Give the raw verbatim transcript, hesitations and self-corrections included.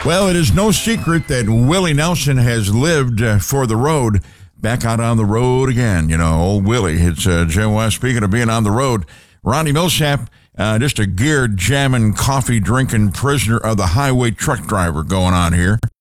Well, it is no secret that Willie Nelson has lived uh, for the road. Back out on the road again, you know, old Willie. It's uh, Jim West. Speaking of being on the road, Ronnie Millsap, uh, just a geared, jamming, coffee-drinking prisoner of the highway truck driver going on here.